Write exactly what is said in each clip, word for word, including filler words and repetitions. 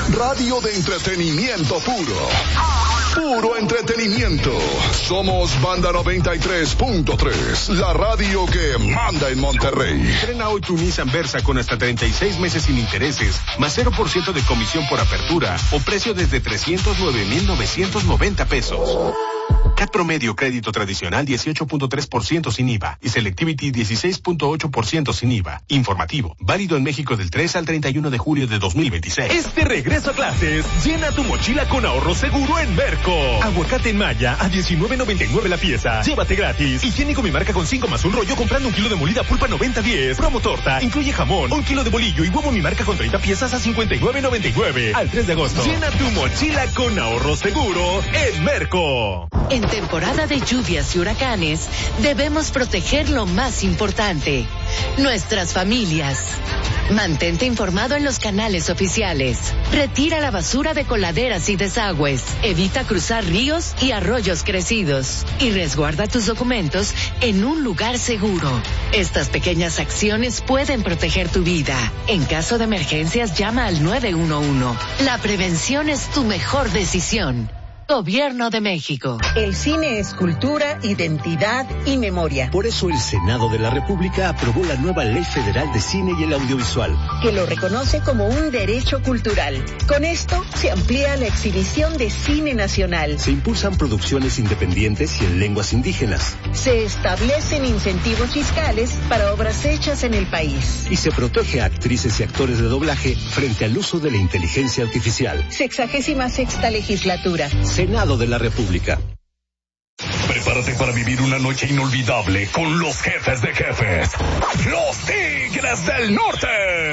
Radio de entretenimiento puro. Puro entretenimiento. Somos Banda noventa y tres punto tres, la radio que manda en Monterrey. Estrena hoy tu Nissan Versa con hasta treinta y seis meses sin intereses, más cero por ciento de comisión por apertura o precio desde trescientos nueve mil novecientos noventa pesos. C A T promedio crédito tradicional dieciocho punto tres por ciento sin I V A y Selectivity dieciséis punto ocho por ciento sin I V A. Informativo, válido en México del tres al treinta y uno de julio de dos mil veintiséis. Este regreso a clases, llena tu mochila con ahorro seguro en Merco. Aguacate en malla a diecinueve noventa y nueve la pieza. Llévate gratis. Higiénico mi marca con cinco más un rollo comprando un kilo de molida pulpa noventa diez. Promo torta, incluye jamón, un kilo de bolillo y huevo mi marca con treinta piezas a cincuenta y nueve noventa y nueve. Al tres de agosto. Llena tu mochila con ahorro seguro en Merco. En temporada de lluvias y huracanes, debemos proteger lo más importante, nuestras familias. Mantente informado en los canales oficiales. Retira la basura de coladeras y desagües. Evita cruzar ríos y arroyos crecidos. Y resguarda tus documentos en un lugar seguro. Estas pequeñas acciones pueden proteger tu vida. En caso de emergencias, llama al nueve uno uno. La prevención es tu mejor decisión. Gobierno de México. El cine es cultura, identidad y memoria. Por eso el Senado de la República aprobó la nueva Ley Federal de Cine y el Audiovisual, que lo reconoce como un derecho cultural. Con esto se amplía la exhibición de cine nacional. Se impulsan producciones independientes y en lenguas indígenas. Se establecen incentivos fiscales para obras hechas en el país. Y se protege a actrices y actores de doblaje frente al uso de la inteligencia artificial. Sexagésima sexta legislatura. Senado de la República. Prepárate para vivir una noche inolvidable con los jefes de jefes, los Tigres del Norte.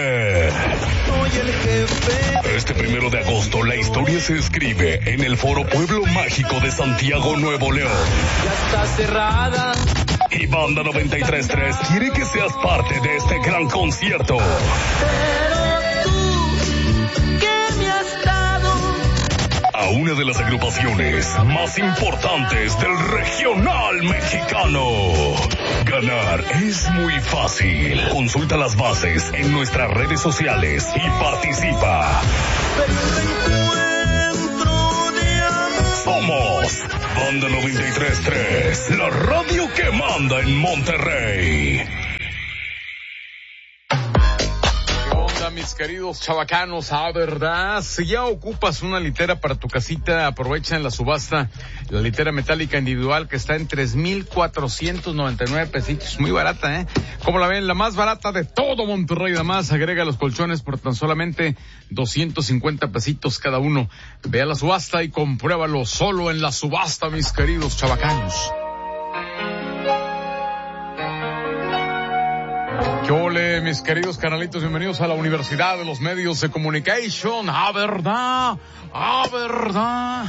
Soy el jefe. Este primero de agosto la historia se escribe en el Foro Pueblo Mágico de Santiago, Nuevo León. Ya está cerrada. Y Banda noventa y tres punto tres quiere que seas parte de este gran concierto. Pero tú, ¿qué me has dado? A una de las agrupaciones más importantes del regional mexicano. Ganar es muy fácil. Consulta las bases en nuestras redes sociales y participa. Somos Banda noventa y tres punto tres, la radio que manda en Monterrey. Mis queridos chavacanos, a verdad, si ya ocupas una litera para tu casita, aprovecha en la subasta la litera metálica individual que está en tres mil cuatrocientos noventa y nueve pesitos, muy barata, ¿eh? Como la ven, la más barata de todo Monterrey, además agrega los colchones por tan solamente doscientos cincuenta pesitos cada uno. Ve a la subasta y compruébalo solo en la subasta, mis queridos chavacanos. ¿Qué ole, mis queridos canalitos? Bienvenidos a la Universidad de los Medios de Comunicación. ¡Ah, verdad! ¡Ah, verdad!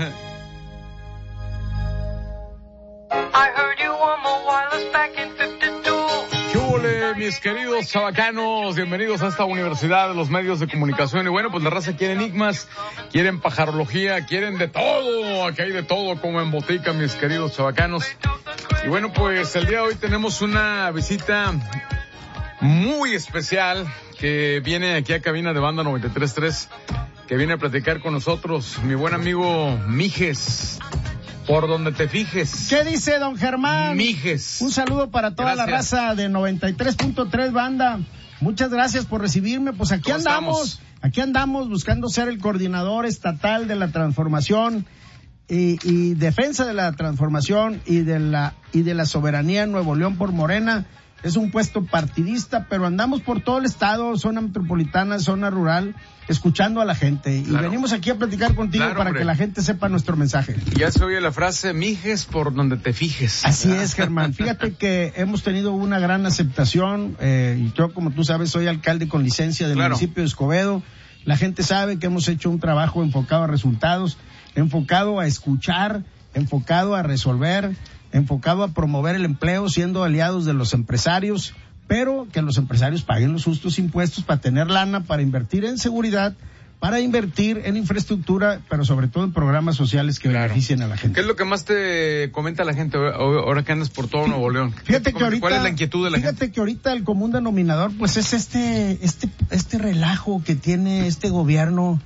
I heard you on my wireless back in fifty-two. ¿Qué ole, mis queridos chavacanos? Bienvenidos a esta Universidad de los Medios de Comunicación. Y bueno, pues la raza quiere enigmas, quieren pajarología, quieren de todo. Aquí hay de todo como en botica, mis queridos chavacanos. Y bueno, pues el día de hoy tenemos una visita muy especial que viene aquí a cabina de Banda noventa y tres punto tres, que viene a platicar con nosotros mi buen amigo Mijes, por donde te fijes. ¿Qué dice don Germán? Mijes. Un saludo para toda gracias. La raza de noventa y tres punto tres Banda. Muchas gracias por recibirme. Pues aquí andamos, estamos? aquí andamos buscando ser el coordinador estatal de la transformación y, y defensa de la transformación y de la y de la soberanía en Nuevo León por Morena. Es un puesto partidista, pero andamos por todo el estado, zona metropolitana, zona rural, escuchando a la gente. Claro. Y venimos aquí a platicar contigo claro, para hombre. que la gente sepa nuestro mensaje. Ya se oye la frase, mijes por donde te fijes. Así es, Germán. Fíjate que hemos tenido una gran aceptación. Eh, y yo, como tú sabes, soy alcalde con licencia del claro. municipio de Escobedo. La gente sabe que hemos hecho un trabajo enfocado a resultados, enfocado a escuchar, enfocado a resolver, enfocado a promover el empleo, siendo aliados de los empresarios, pero que los empresarios paguen los justos impuestos para tener lana, para invertir en seguridad, para invertir en infraestructura, pero sobre todo en programas sociales que claro. beneficien a la gente. ¿Qué es lo que más te comenta la gente ahora que andas por todo Nuevo León? Fíjate que ahorita, ¿cuál es la inquietud de la fíjate gente? que ahorita el común denominador, pues es este, este, este relajo que tiene este gobierno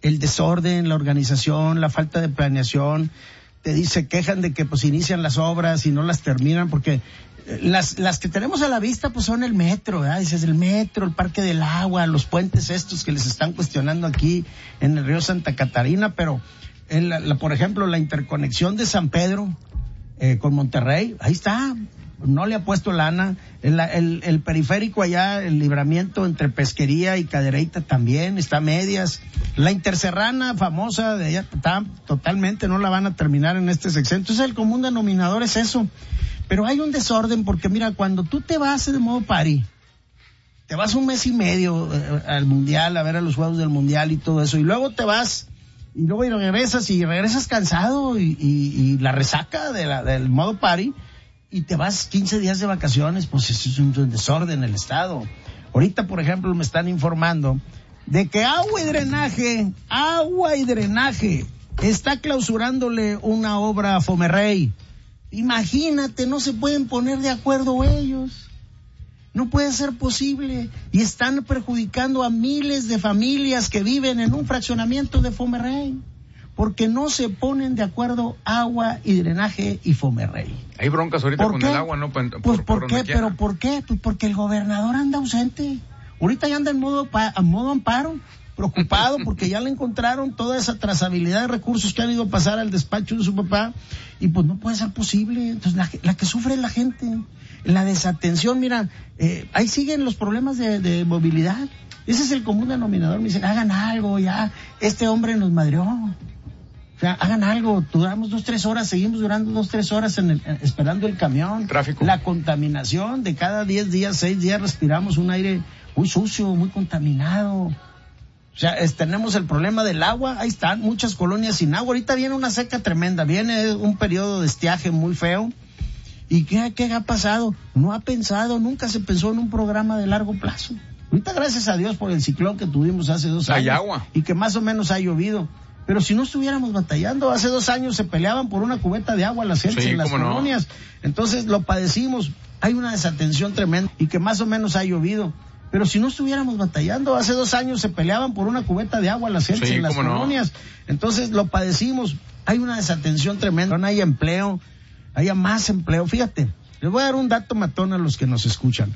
el desorden, la organización, la falta de planeación. Te dice, quejan de que pues inician las obras y no las terminan, porque las las que tenemos a la vista pues son el metro, ¿verdad? Dices, el metro, el Parque del Agua, los puentes estos que les están cuestionando aquí en el río Santa Catarina, pero en la, la, por ejemplo, la interconexión de San Pedro eh, con Monterrey, ahí está, no le ha puesto lana. El, el, el periférico allá, el libramiento entre Pesquería y Cadereyta también está a medias. La interserrana famosa de allá está totalmente, no la van a terminar en este sexenio. Entonces el común denominador es eso. Pero hay un desorden porque mira, cuando tú te vas de modo party, te vas un mes y medio eh, al mundial, a ver a los juegos del mundial y todo eso, y luego te vas y luego y regresas y regresas cansado y, y, y la resaca de la, del modo party, y te vas quince días de vacaciones, pues eso es un desorden en el estado. Ahorita, por ejemplo, me están informando de que agua y drenaje, agua y drenaje, está clausurándole una obra a Fomerrey. Imagínate, no se pueden poner de acuerdo ellos. No puede ser posible. Y están perjudicando a miles de familias que viven en un fraccionamiento de Fomerrey, porque no se ponen de acuerdo agua y drenaje y Fomerrey. Hay broncas ahorita con qué? El agua, ¿no? Por, pues ¿por, por qué? ¿Pero por qué? Pues porque el gobernador anda ausente. Ahorita ya anda en modo, pa, en modo amparo, preocupado porque ya le encontraron toda esa trazabilidad de recursos que han ido a pasar al despacho de su papá, y pues no puede ser posible. Entonces la, la que sufre es la gente, la desatención. Mira, eh, ahí siguen los problemas de, de movilidad. Ese es el común denominador. Me dicen, hagan algo ya, este hombre nos madreó. O sea, hagan algo, duramos dos, tres horas, seguimos durando dos, tres horas en el, esperando el camión. Tráfico. La contaminación de cada diez días, seis días respiramos un aire muy sucio, muy contaminado. O sea, es, tenemos el problema del agua, ahí están muchas colonias sin agua. Ahorita viene una seca tremenda, viene un periodo de estiaje muy feo. ¿Y qué, qué ha pasado? No ha pensado, nunca se pensó en un programa de largo plazo. Ahorita, gracias a Dios por el ciclón que tuvimos hace dos años. Hay agua. Y que más o menos ha llovido. Pero si no estuviéramos batallando, hace dos años se peleaban por una cubeta de agua las gentes, sí, en las colonias. No. Entonces lo padecimos. Hay una desatención tremenda y que más o menos ha llovido. Pero si no estuviéramos batallando, hace dos años se peleaban por una cubeta de agua las gentes, sí, en las colonias. No. Entonces lo padecimos. Hay una desatención tremenda. No hay empleo, haya más empleo. Fíjate, les voy a dar un dato matón a los que nos escuchan.